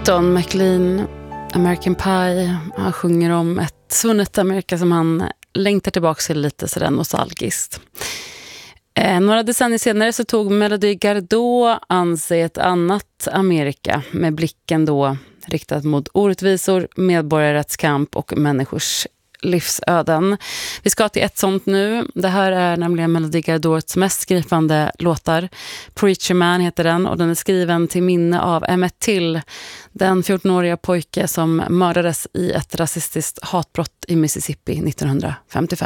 Don McLean, American Pie. Han sjunger om ett svunnet Amerika som han längtar tillbaka till lite sådär nostalgiskt. Några decennier senare så tog Melody Gardot an sig ett annat Amerika med blicken då riktad mot orättvisor, medborgarrättskamp och människors livsöden. Vi ska till ett sånt nu. Det här är nämligen Melody Gardots mest skrivande låtar. Preacher Man heter den och den är skriven till minne av Emmett Till, den 14-åriga pojke som mördades i ett rasistiskt hatbrott i Mississippi 1955.